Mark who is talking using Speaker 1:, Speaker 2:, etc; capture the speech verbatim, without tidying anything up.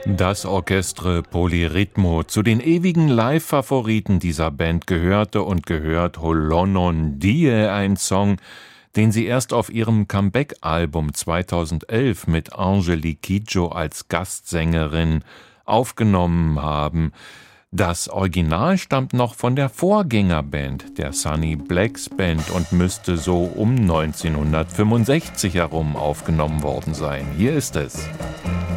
Speaker 1: Das Orchestre Polyrhythmo. Zu den ewigen Live-Favoriten dieser Band gehörte und gehört Holonon Die, ein Song, den sie erst auf ihrem Comeback-Album zweitausendelf mit Angelique Kidjo als Gastsängerin aufgenommen haben. Das Original stammt noch von der Vorgängerband, der Sunny Blacks Band, und müsste so um neunzehnhundertfünfundsechzig herum aufgenommen worden sein. Hier ist es.